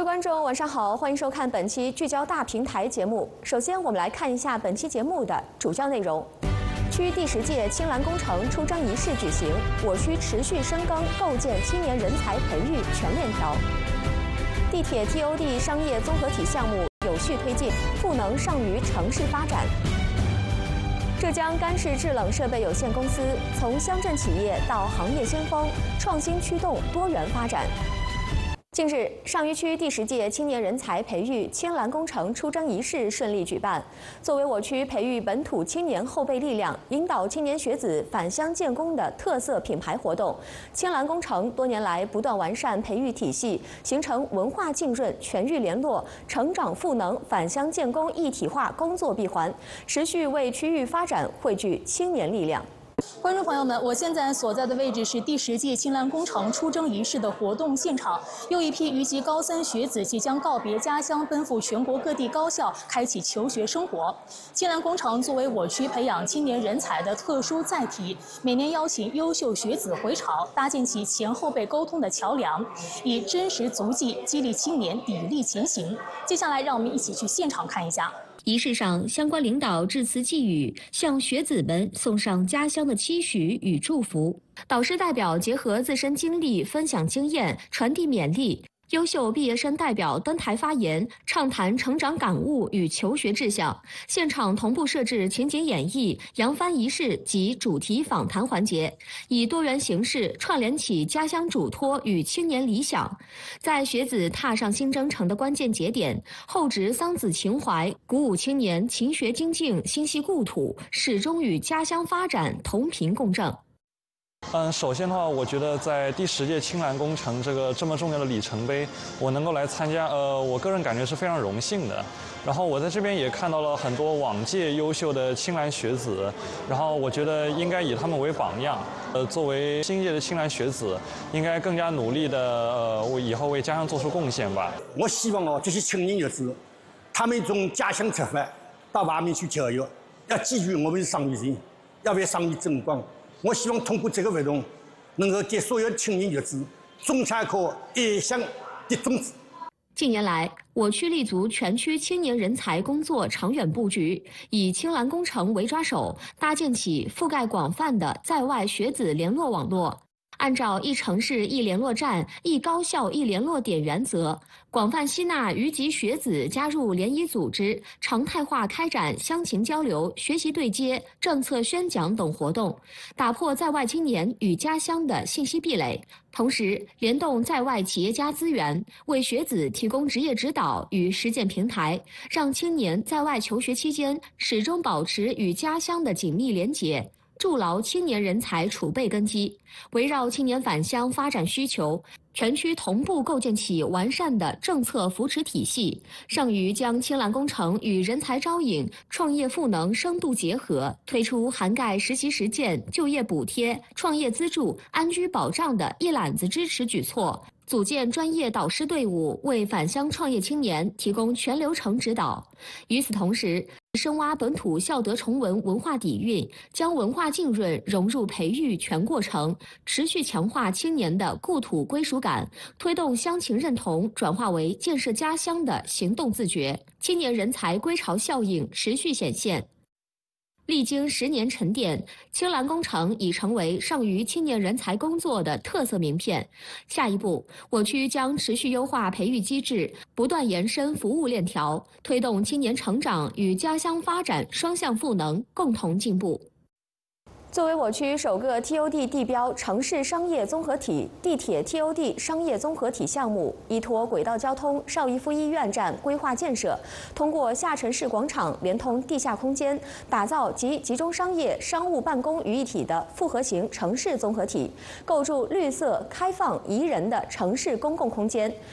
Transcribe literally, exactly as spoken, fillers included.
观众，晚上好，欢迎收看本期聚焦大平台节目。首先，我们来看一下本期节目的主要内容。区第十届青蓝工程出征仪式举行，我区持续深耕构建青年人才培育全链条。地铁 T O D 商业综合体项目有序推进，赋能上虞城市发展。浙江干式制冷设备有限公司从乡镇企业到行业先锋，创新驱动多元发展。近日，上虞区第十届青年人才培育青蓝工程出征仪式顺利举办。作为我区培育本土青年后备力量、引导青年学子返乡建功的特色品牌活动，青蓝工程多年来不断完善培育体系，形成文化浸润、全域联络、成长赋能、返乡建功一体化工作闭环，持续为区域发展汇聚青年力量。 观众朋友们，我现在所在的位置是第十届青蓝工程出征仪式的活动现场。又一批渝籍高三学子即将告别家乡，奔赴全国各地高校，开启求学生活。青蓝工程作为我区培养青年人才的特殊载体，每年邀请优秀学子回巢，搭建起前后辈沟通的桥梁，以真实足迹激励青年砥砺前行。接下来，让我们一起去现场看一下。 仪式上，相关领导致辞寄语，向学子们送上家乡的期许与祝福。导师代表结合自身经历，分享经验，传递勉励。优秀毕业生代表登台发言，畅谈成长感悟与求学志向。现场同步设置情景演绎、扬帆仪式及主题访谈环节，以多元形式串联起家乡嘱托与青年理想。在学子踏上新征程的关键节点，厚植桑梓情怀，鼓舞青年勤学精进、心系故土，始终与家乡发展同频共振。 嗯，首先的话，我觉得在第十届青蓝工程这个这么重要的里程碑，我能够来参加，呃，我个人感觉是非常荣幸的。然后我在这边也看到了很多往届优秀的青蓝学子，然后我觉得应该以他们为榜样。呃，作为新届的青蓝学子，应该更加努力的，呃，为以后为家乡做出贡献吧。 我希望哦，这些青年学子，他们从家乡出发，到外面去教育，要记住我们是上虞人，要为上虞争光。我希望通过这个活动，能够给所有青年学子种下一颗爱乡的种子。 近年来，我区立足全区青年人才工作长远布局，以青蓝工程为抓手，搭建起覆盖广泛的在外学子联络网络。按照一城市一联络站、一高校一联络点原则，广泛吸纳渝籍学子加入联谊组织，常态化开展乡情交流、学习对接、政策宣讲等活动，打破在外青年与家乡的信息壁垒。同时，联动在外企业家资源，为学子提供职业指导与实践平台，让青年在外求学期间始终保持与家乡的紧密连结。筑牢青年人才储备根基，围绕青年返乡发展需求，全区同步构建起完善的政策扶持体系。上虞将青蓝工程与人才招引、创业赋能深度结合，推出涵盖实习实践、就业补贴、创业资助、安居保障的一揽子支持举措。组建专业导师队伍，为返乡创业青年提供全流程指导。与此同时，深挖本土孝德崇文文化底蕴，将文化浸润融入培育全过程，持续强化青年的故土归属感，推动乡情认同转化为建设家乡的行动自觉，青年人才归巢效应持续显现。历经十年沉淀，青蓝工程已成为上虞青年人才工作的特色名片。下一步，我区将持续优化培育机制，不断延伸服务链条，推动青年成长与家乡发展双向赋能，共同进步。 作为我区首个 T O D 地标城市商业综合体，地铁 T O D 商业综合体项目依托轨道交通邵逸夫医院站规划建设，通过下沉式广场连通地下空间，打造集集中商业、商务办公于一体的复合型城市综合体，构筑绿色、开放、宜人的城市公共空间，